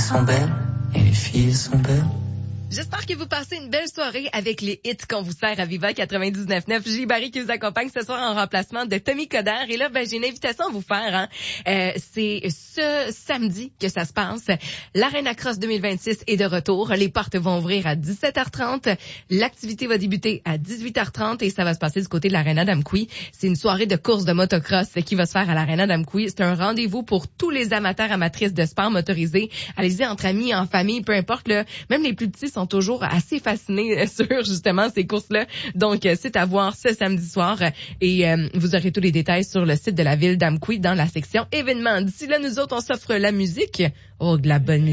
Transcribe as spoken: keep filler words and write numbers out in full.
sont belles et les filles sont belles. J'espère que vous passez une belle soirée avec les hits qu'on vous sert à Viva quatre-vingt-dix-neuf neuf. J. Barry qui vous accompagne ce soir en remplacement de Tommy Coderre. Et là, ben, j'ai une invitation à vous faire. Hein. Euh, c'est ce samedi que ça se passe. L'Arena Cross deux mille vingt-six est de retour. Les portes vont ouvrir à dix-sept heures trente. L'activité va débuter à dix-huit heures trente et ça va se passer du côté de l'Arena d'Amqui. C'est une soirée de course de motocross qui va se faire à l'Arena d'Amqui. C'est un rendez-vous pour tous les amateurs, amatrices de sport motorisé. Allez-y entre amis, en famille, peu importe. Là, même les plus petits sont toujours assez fascinés sur justement ces courses-là. Donc, c'est à voir ce samedi soir et euh, vous aurez tous les détails sur le site de la ville d'Amqui dans la section événements. D'ici là, nous autres, on s'offre la musique. Oh, de la bonne musique.